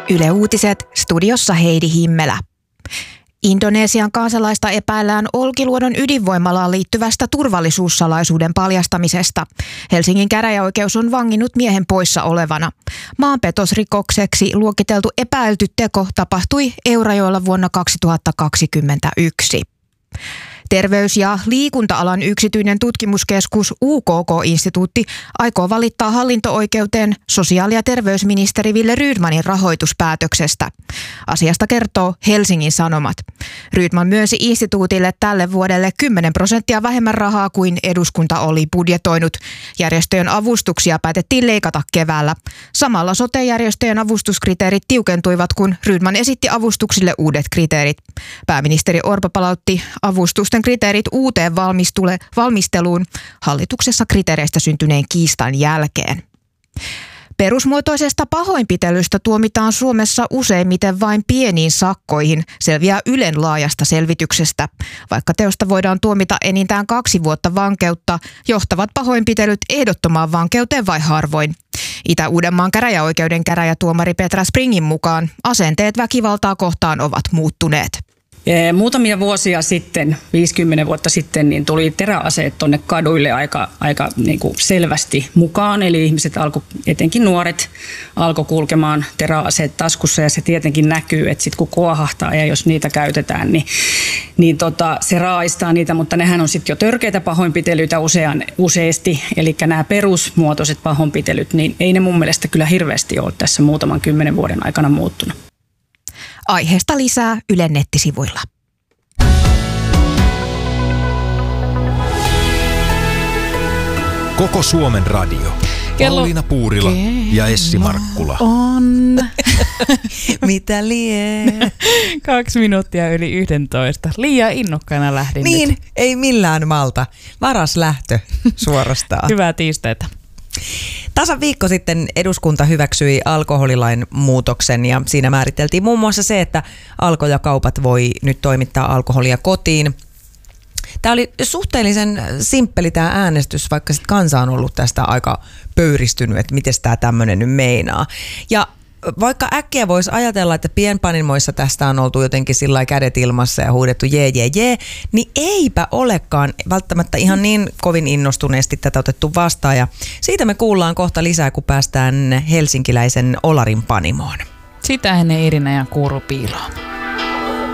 Yle Uutiset, studiossa Heidi Himmelä. Indonesian kansalaista epäillään Olkiluodon ydinvoimalaan liittyvästä turvallisuussalaisuuden paljastamisesta. Helsingin käräjäoikeus on vanginnut miehen poissa olevana. Maanpetosrikokseksi luokiteltu epäilty teko tapahtui Eurajoella vuonna 2021. Terveys- ja liikunta-alan yksityinen tutkimuskeskus UKK-instituutti aikoo valittaa hallinto-oikeuteen sosiaali- ja terveysministeri Wille Rydmanin rahoituspäätöksestä. Asiasta kertoo Helsingin Sanomat. Rydman myönsi instituutille tälle vuodelle 10% vähemmän rahaa kuin eduskunta oli budjetoinut. Järjestöjen avustuksia päätettiin leikata keväällä. Samalla sote-järjestöjen avustuskriteerit tiukentuivat, kun Rydman esitti avustuksille uudet kriteerit. Pääministeri Orpo palautti avustusten kriteerit uuteen valmisteluun hallituksessa kriteereistä syntyneen kiistan jälkeen. Perusmuotoisesta pahoinpitelystä tuomitaan Suomessa useimmiten vain pieniin sakkoihin, selviää Ylen laajasta selvityksestä. Vaikka teosta voidaan tuomita enintään 2 vuotta vankeutta, johtavat pahoinpitelyt ehdottomaan vankeuteen vai harvoin. Itä-Uudenmaan käräjäoikeuden käräjätuomari Petra Springin mukaan asenteet väkivaltaa kohtaan ovat muuttuneet. Muutamia vuosia sitten, 50 vuotta sitten, niin tuli teräaseet tuonne kaduille aika niin kuin selvästi mukaan. Eli ihmiset etenkin nuoret, alkoi kulkemaan teräaseet taskussa ja se tietenkin näkyy, että sitten kun kuohahtaa ja jos niitä käytetään, niin se raaistaa niitä, mutta nehän on sitten jo törkeitä pahoinpitelyitä useasti. Eli nämä perusmuotoiset pahoinpitelyt, niin ei ne mun mielestä kyllä hirveästi ole tässä muutaman 10 vuoden aikana muuttunut. Aiheesta lisää Ylen nettisivuilla. Koko Suomen radio. Pauliina Puurila ja Essi Markkula. On. Mitä lie? 2 minuuttia yli 11. Liian innokkaana lähdin Niin, nyt. ei millään malta. Varas lähtö suorastaan. Hyvää tiistaita. Tasan viikko sitten eduskunta hyväksyi alkoholilain muutoksen ja siinä määriteltiin muun muassa se, että Alko ja kaupat voi nyt toimittaa alkoholia kotiin. Tämä oli suhteellisen simppeli tämä äänestys, vaikka sit kansa on ollut tästä aika pöyristynyt, että miten tämä tämmöinen nyt meinaa. Ja vaikka äkkiä voisi ajatella, että pienpanimoissa tästä on oltu jotenkin sillä kädet ilmassa ja huudettu jee, niin eipä olekaan välttämättä ihan niin kovin innostuneesti tätä otettu vastaan. Ja siitä me kuullaan kohta lisää, kun päästään helsinkiläisen Olarin panimoon. Sitä ennen Irina ja Kuuru piiloon.